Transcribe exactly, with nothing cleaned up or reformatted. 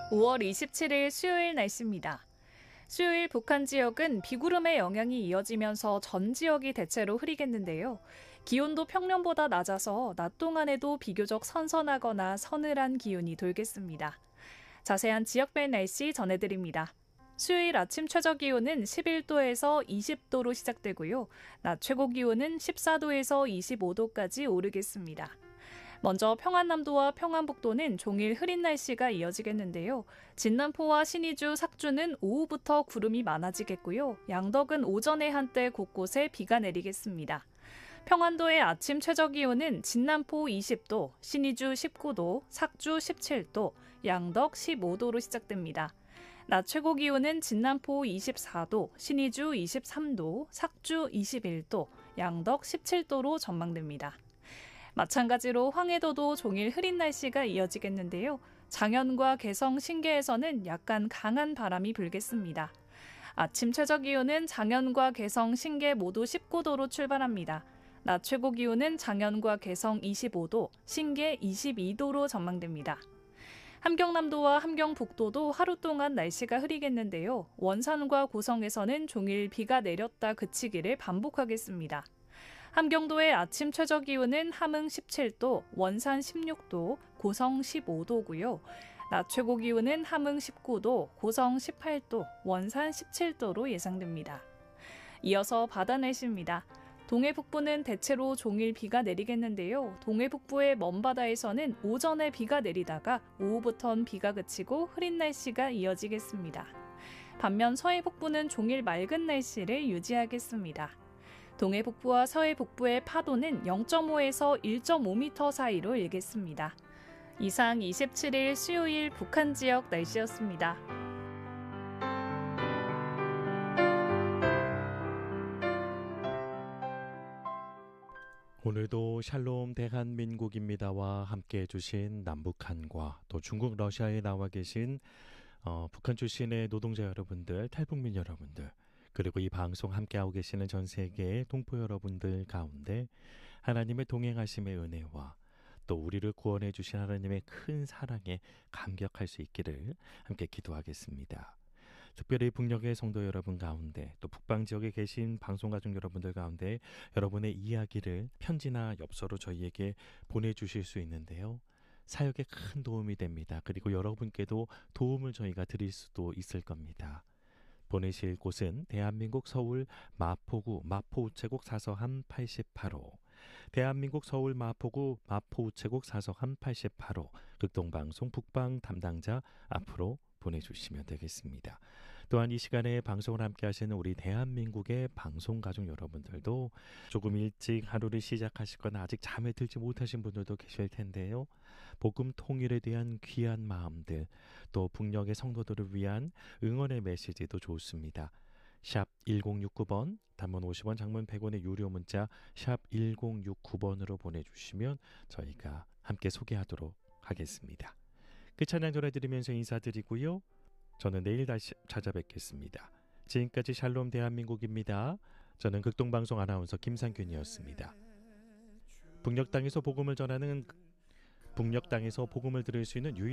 오월 이십칠일 수요일 날씨입니다. 수요일 북한 지역은 비구름의 영향이 이어지면서 전 지역이 대체로 흐리겠는데요. 기온도 평년보다 낮아서 낮 동안에도 비교적 선선하거나 서늘한 기온이 돌겠습니다. 자세한 지역별 날씨 전해드립니다. 수요일 아침 최저기온은 십일도에서 이십도로 시작되고요. 낮 최고기온은 십사도에서 이십오도까지 오르겠습니다. 먼저 평안남도와 평안북도는 종일 흐린 날씨가 이어지겠는데요. 진남포와 신의주, sak주는 오후부터 구름이 많아지겠고요. 양덕은 오전에 한때 곳곳에 비가 내리겠습니다. 평안도의 아침 최저기온은 진남포 이십도, 신의주 십구도, sak주 십칠도, 양덕 십오도로 시작됩니다. 낮 최고기온은 진남포 이십사도, 신의주 이십삼도, sak주 이십일도, 양덕 십칠도로 전망됩니다. 마찬가지로 황해도도 종일 흐린 날씨가 이어지겠는데요. 장현과 개성, 신계에서는 약간 강한 바람이 불겠습니다. 아침 최저기온은 장현과 개성, 신계 모두 십구도로 출발합니다. 낮 최고기온은 장현과 개성 이십오도, 신계 이십이도로 전망됩니다. 함경남도와 함경북도도 하루 동안 날씨가 흐리겠는데요. 원산과 고성에서는 종일 비가 내렸다 그치기를 반복하겠습니다. 함경도의 아침 최저기온은 함흥 십칠도, 원산 십육도, 고성 십오도고요. 낮 최고기온은 함흥 십구도, 고성 십팔도, 원산 십칠도로 예상됩니다. 이어서 바다 날씨입니다. 동해 북부는 대체로 종일 비가 내리겠는데요. 동해 북부의 먼바다에서는 오전에 비가 내리다가 오후부턴 비가 그치고 흐린 날씨가 이어지겠습니다. 반면 서해 북부는 종일 맑은 날씨를 유지하겠습니다. 동해 북부와 서해 북부의 파도는 영점오에서 일점오미터 사이로 일겠습니다. 이상 이십칠일 수요일 북한 지역 날씨였습니다. 오늘도 샬롬 대한민국입니다와 함께 해주신 남북한과 또 중국 러시아에 나와 계신 어, 북한 출신의 노동자 여러분들, 탈북민 여러분들, 그리고 이 방송 함께하고 계시는 전 세계의 동포 여러분들 가운데 하나님의 동행하심의 은혜와 또 우리를 구원해 주신 하나님의 큰 사랑에 감격할 수 있기를 함께 기도하겠습니다. 특별히 북녘의 성도 여러분 가운데 또 북방 지역에 계신 방송가족 여러분들 가운데 여러분의 이야기를 편지나 엽서로 저희에게 보내주실 수 있는데요. 사역에 큰 도움이 됩니다. 그리고 여러분께도 도움을 저희가 드릴 수도 있을 겁니다. 보내실 곳은 대한민국 서울 마포구 마포우체국 사서함 팔십팔호, 대한민국 서울 마포구 마포우체국 사서함 팔십팔호, 극동방송 북방 담당자 앞으로 보내주시면 되겠습니다. 또한 이 시간에 방송을 함께 하시는 우리 대한민국의 방송가족 여러분들도 조금 일찍 하루를 시작하시거나 아직 잠에 들지 못하신 분들도 계실 텐데요. 복음 통일에 대한 귀한 마음들, 또 북녘의 성도들을 위한 응원의 메시지도 좋습니다. 샵 일공육구번, 단문 오십원, 장문 백원의 유료 문자 샵 일공육구번으로 보내주시면 저희가 함께 소개하도록 하겠습니다. 그 찬양 전해드리면서 인사드리고요. 저는 내일 다시 찾아뵙겠습니다. 지금까지 샬롬 대한민국입니다. 저는 극동방송 아나운서 김상균이었습니다. 북녘 땅에서 복음을 전하는 북녘 땅에서 복음을 들을 수 있는 유일